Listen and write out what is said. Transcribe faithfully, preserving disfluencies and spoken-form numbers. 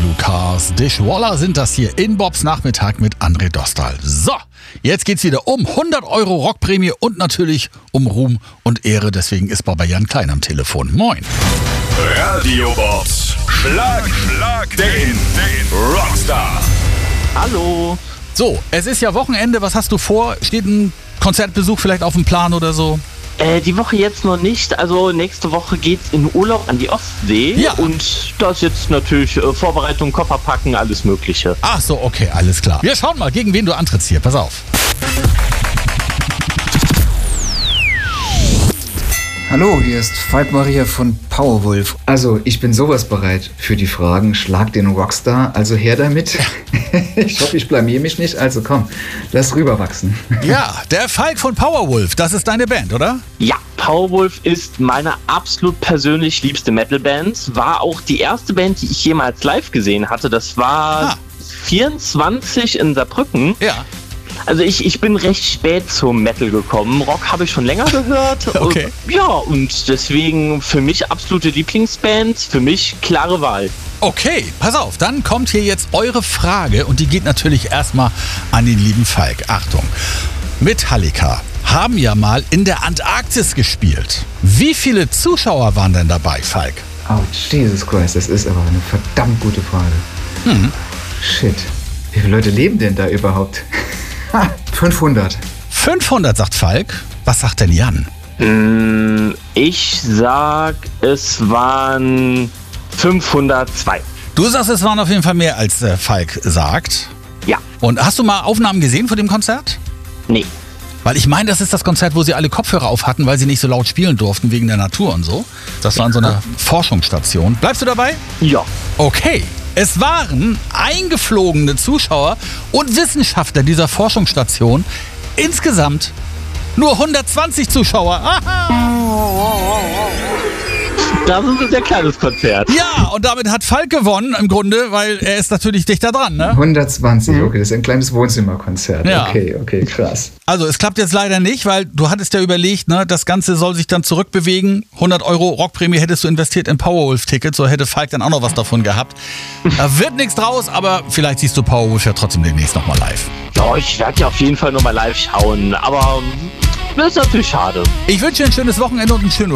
Blue Cars. Dishwaller sind das hier in Bobs Nachmittag mit André Dostal. So, jetzt geht's wieder um hundert Euro Rockprämie und natürlich um Ruhm und Ehre. Deswegen ist Baba Jan Klein am Telefon. Moin. Radio Bobs. Schlag, Schlag den, den Rockstar. Hallo. So, es ist ja Wochenende. Was hast du vor? Steht ein Konzertbesuch vielleicht auf dem Plan oder so? Äh, die Woche jetzt noch nicht. Also nächste Woche geht's in Urlaub an die Ostsee. Ja. Und da ist jetzt natürlich äh, Vorbereitung, Koffer packen, alles Mögliche. Ach so, okay, alles klar. Wir schauen mal, gegen wen du antrittst hier. Pass auf. Hallo, hier ist Falk Maria von Powerwolf. Also, ich bin sowas bereit für die Fragen. Schlag den Rockstar, also her damit. Ich hoffe, ich blamier mich nicht. Also komm, lass rüberwachsen. Ja, der Falk von Powerwolf, das ist deine Band, oder? Ja, Powerwolf ist meine absolut persönlich liebste Metalband. War auch die erste Band, die ich jemals live gesehen hatte. Das war Ah. vierundzwanzig in Saarbrücken. Ja. Also ich, ich bin recht spät zum Metal gekommen. Rock habe ich schon länger gehört. Okay. Ja, und deswegen für mich absolute Lieblingsband. Für mich klare Wahl. Okay, pass auf, dann kommt hier jetzt eure Frage und die geht natürlich erstmal an den lieben Falk. Achtung, Metallica haben ja mal in der Antarktis gespielt. Wie viele Zuschauer waren denn dabei, Falk? Oh, Jesus Christ, das ist aber eine verdammt gute Frage. Hm. Shit, wie viele Leute leben denn da überhaupt? Ha, fünfhundert. fünfhundert, sagt Falk. Was sagt denn Jan? Mm, Ich sag, es waren fünfhundertzwei. Du sagst, es waren auf jeden Fall mehr, als äh, Falk sagt. Ja, Und hast du mal Aufnahmen gesehen von dem Konzert? nee. Weil ich meine, das ist das Konzert, wo sie alle Kopfhörer auf hatten, weil sie nicht so laut spielen durften wegen der Natur und so. Das war in so einer Forschungsstation. Bleibst du dabei? Ja. Okay. Es waren eingeflogene Zuschauer und Wissenschaftler dieser Forschungsstation. Insgesamt nur hundertzwanzig Zuschauer. Aha. Das ist ein sehr kleines Konzert. Ja, und damit hat Falk gewonnen im Grunde, weil er ist natürlich dichter dran, ne? hundertzwanzig, okay, das ist ein kleines Wohnzimmerkonzert. Ja. Okay, okay, krass. Also es klappt jetzt leider nicht, weil du hattest ja überlegt, ne, das Ganze soll sich dann zurückbewegen. hundert Euro Rockprämie hättest du investiert in Powerwolf-Tickets, so hätte Falk dann auch noch was davon gehabt. Da wird nichts draus, aber vielleicht siehst du Powerwolf ja trotzdem demnächst nochmal live. Ja, ich werde ja auf jeden Fall nochmal live schauen, aber das ist natürlich schade. Ich wünsche dir ein schönes Wochenende und einen schönen